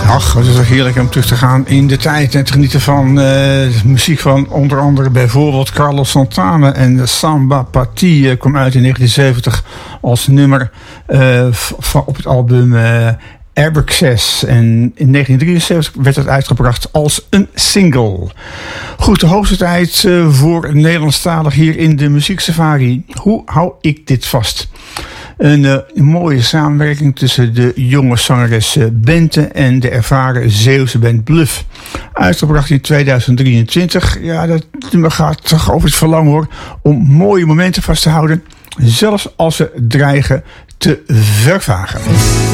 Ach, het is wel heerlijk om terug te gaan in de tijd en te genieten van muziek van onder andere bijvoorbeeld Carlos Santana. En Samba Pati kwam uit in 1970 als nummer op het album Airbaccess. En in 1973 werd het uitgebracht als een single. Goed, de hoogste tijd voor Nederlandstalig hier in de Muzieksafari. Hoe hou ik dit vast? Een mooie samenwerking tussen de jonge zangeres Bente en de ervaren Zeeuwse band Bluff. Uitgebracht in 2023. Ja, dat gaat toch over het verlangen hoor. Om mooie momenten vast te houden. Zelfs als ze dreigen te vervagen.